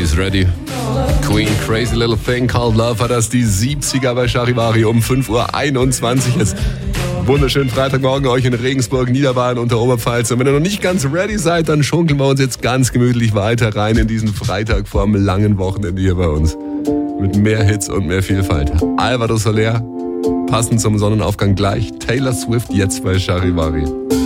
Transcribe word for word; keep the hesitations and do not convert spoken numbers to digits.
ist ready. Queen, Crazy Little Thing Called Love war das, die siebziger bei Charivari um fünf Uhr einundzwanzig jetzt. Wunderschönen Freitagmorgen euch in Regensburg, Niederbayern und der Oberpfalz. Und wenn ihr noch nicht ganz ready seid, dann schunkeln wir uns jetzt ganz gemütlich weiter rein in diesen Freitag vor einem langen Wochenende hier bei uns. Mit mehr Hits und mehr Vielfalt. Alvaro Soler, passend zum Sonnenaufgang gleich. Taylor Swift jetzt bei Charivari.